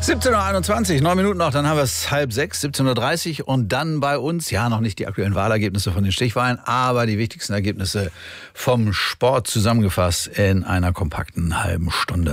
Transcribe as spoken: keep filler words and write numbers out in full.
siebzehn Uhr einundzwanzig, neun Minuten noch, dann haben wir es halb sechs, siebzehn Uhr dreißig und dann bei uns, ja, noch nicht die aktuellen Wahlergebnisse von den Stichwahlen, aber die wichtigsten Ergebnisse vom Sport zusammengefasst in einer kompakten halben Stunde.